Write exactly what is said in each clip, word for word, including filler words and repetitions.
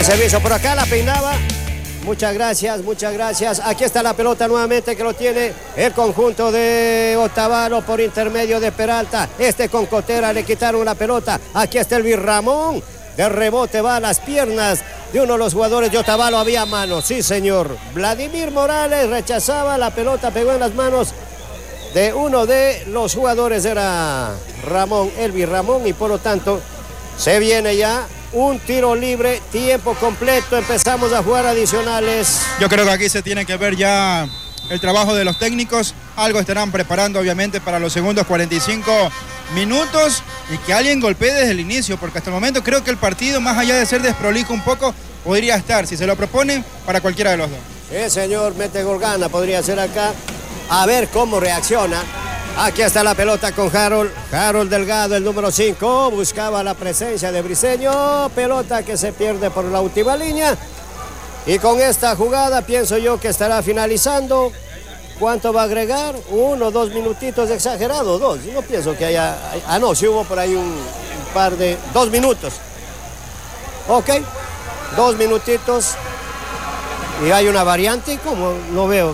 Servicio por acá, la peinaba. Muchas gracias, muchas gracias. Aquí está la pelota nuevamente que lo tiene el conjunto de Otavalo por intermedio de Peralta. Este con Cotera le quitaron la pelota. Aquí está el Ramón. De rebote va a las piernas de uno de los jugadores de Otavalo. Había mano, sí señor. Vladimir Morales rechazaba la pelota, pegó en las manos de uno de los jugadores. Era Ramón, Elvis Ramón, y por lo tanto se viene ya un tiro libre, tiempo completo, empezamos a jugar adicionales. Yo creo que aquí se tiene que ver ya el trabajo de los técnicos, algo estarán preparando obviamente para los segundos cuarenta y cinco minutos y que alguien golpee desde el inicio, porque hasta el momento creo que el partido, más allá de ser desprolijo un poco, podría estar, si se lo proponen, para cualquiera de los dos. Sí, señor, mete Gorgana, podría ser acá, a ver cómo reacciona. Aquí está la pelota con Harold, Harold Delgado, el número cinco, buscaba la presencia de Briceño, pelota que se pierde por la última línea, y con esta jugada pienso yo que estará finalizando. ¿Cuánto va a agregar? Uno, dos minutitos, exagerado, dos, no pienso que haya, ah no, sí hubo por ahí un, un par de, dos minutos, ok, dos minutitos, y hay una variante, ¿cómo? No veo.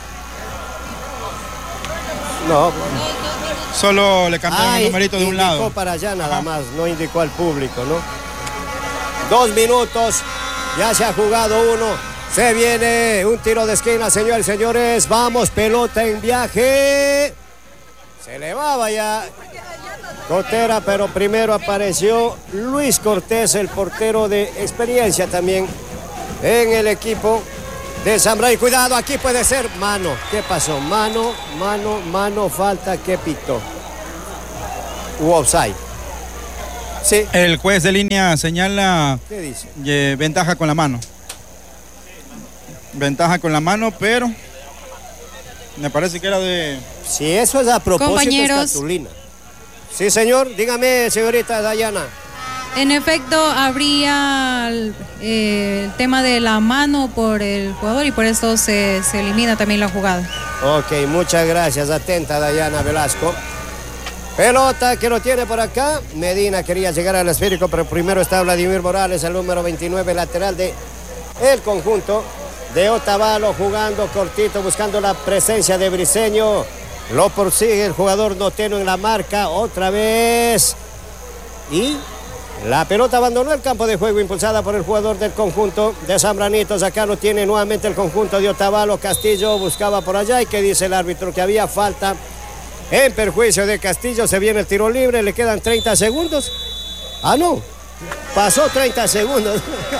No, solo le cambiaron ah, el numerito de un lado. Indicó para allá nada Ajá. más, no indicó al público, ¿no? Dos minutos, ya se ha jugado uno, se viene un tiro de esquina, señores y señores, vamos, pelota en viaje, se elevaba ya Cotera, pero primero apareció Luis Cortés, el portero de experiencia también en el equipo de Zambrano. Cuidado, aquí puede ser mano. ¿Qué pasó? Mano, mano, mano, falta, ¿qué pitó? U offside. Sí. El juez de línea señala. ¿Qué dice? Eh, ventaja con la mano. Ventaja con la mano, pero me parece que era de. Si eso es a propósito, compañeros. Es cartulina. Sí, señor. Dígame, señorita Dayana. En efecto, habría el, eh, el tema de la mano por el jugador y por eso se, se elimina también la jugada. Ok, muchas gracias. Atenta, Dayana Velasco. Pelota que lo tiene por acá. Medina quería llegar al esférico, pero primero está Vladimir Morales, el número veintinueve, lateral de el conjunto de Otavalo, jugando cortito, buscando la presencia de Briceño. Lo persigue el jugador Noteno en la marca, otra vez. Y la pelota abandonó el campo de juego, impulsada por el jugador del conjunto de Zambranitos. Acá lo tiene nuevamente el conjunto de Otavalo. Castillo buscaba por allá, y que dice el árbitro que había falta en perjuicio de Castillo. Se viene el tiro libre, le quedan treinta segundos. Ah, no, pasó treinta segundos.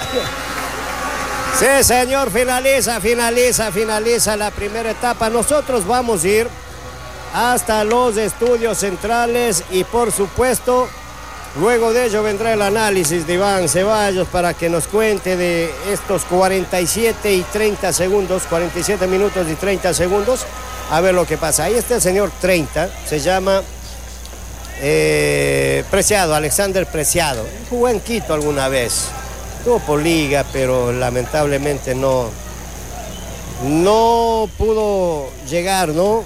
Sí, señor, finaliza, finaliza, finaliza la primera etapa. Nosotros vamos a ir hasta los estudios centrales y por supuesto luego de ello vendrá el análisis de Iván Ceballos para que nos cuente de estos cuarenta y siete y treinta segundos, cuarenta y siete minutos y treinta segundos, a ver lo que pasa. Ahí está el señor treinta, se llama eh, Preciado, Alexander Preciado. Jugó en Quito alguna vez, estuvo por liga, pero lamentablemente no, no pudo llegar, ¿no?,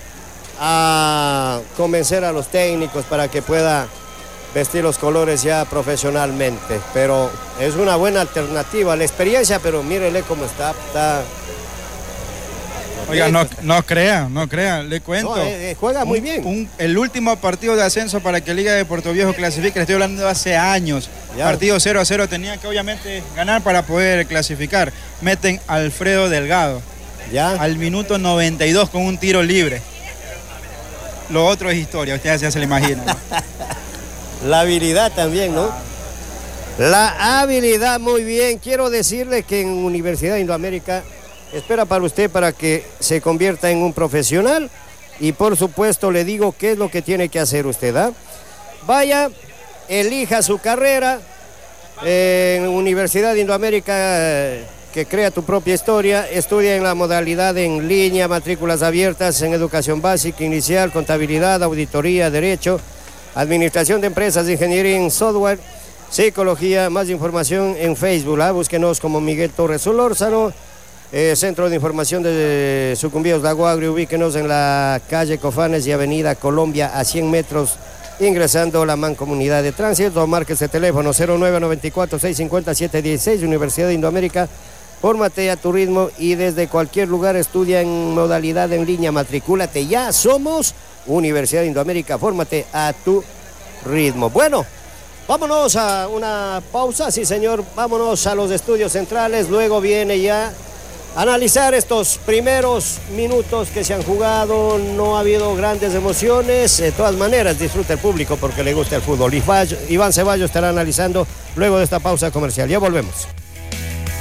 a convencer a los técnicos para que pueda vestir los colores ya profesionalmente, pero es una buena alternativa, la experiencia, pero mírele cómo está, está... Oiga, no, no crea, no crea, le cuento. No, eh, juega muy un, bien. Un, el último partido de ascenso para que Liga de Puerto Viejo clasifique, le estoy hablando de hace años, ya. Partido cero a cero, tenía que obviamente ganar para poder clasificar. Meten a Alfredo Delgado, ya. Al minuto noventa y dos con un tiro libre. Lo otro es historia, ustedes ya se lo imaginan. La habilidad también, ¿no? La habilidad, muy bien. Quiero decirle que en Universidad de Indoamérica espera para usted para que se convierta en un profesional y por supuesto le digo qué es lo que tiene que hacer usted, ¿ah? Vaya, elija su carrera en Universidad de Indoamérica, que crea tu propia historia, estudia en la modalidad en línea, matrículas abiertas en educación básica, inicial, contabilidad, auditoría, derecho, administración de empresas, ingeniería en software, psicología. Más información en Facebook, ¿ah? Búsquenos como Miguel Torres Solórzano, eh, Centro de Información de Sucumbíos Lago Agrio, ubíquenos en la calle Cofanes y avenida Colombia a cien metros ingresando la Mancomunidad de Tránsito. Marque ese teléfono cero nueve nueve cuatro seis cinco cero siete uno seis, Universidad de Indoamérica. Fórmate a tu ritmo y desde cualquier lugar estudia en modalidad en línea. Matricúlate ya, somos Universidad de Indoamérica. Fórmate a tu ritmo. Bueno, vámonos a una pausa, sí señor, vámonos a los estudios centrales. Luego viene ya analizar estos primeros minutos que se han jugado. No ha habido grandes emociones, de todas maneras disfruta el público porque le gusta el fútbol. Iván Ceballos estará analizando luego de esta pausa comercial. Ya volvemos.